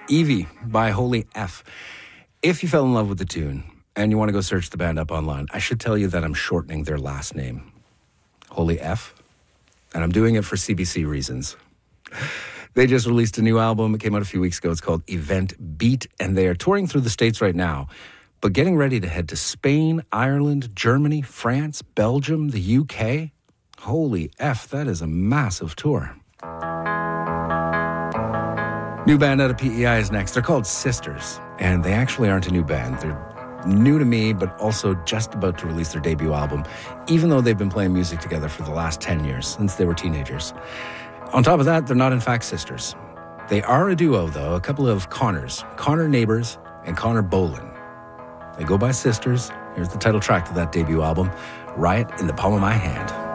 Evie by Holy F. If you fell in love with the tune and you want to go search the band up online, I should tell you that I'm shortening their last name, Holy F, and I'm doing it for CBC reasons. They just released a new album. It came out a few weeks ago. It's called Event Beat, and they are touring through the States right now, but getting ready to head to Spain, Ireland, Germany, France, Belgium, the UK. Holy F, that is a massive tour. New band out of PEI is next. They're called Sisters, and they actually aren't a new band. They're new to me, but also just about to release their debut album, even though they've been playing music together for the last 10 years, since they were teenagers. On top of that, they're not in fact sisters. They are a duo, though, a couple of Connors, Connor Neighbors and Connor Bolin. They go by Sisters. Here's the title track to that debut album, Riot in the Palm of My Hand.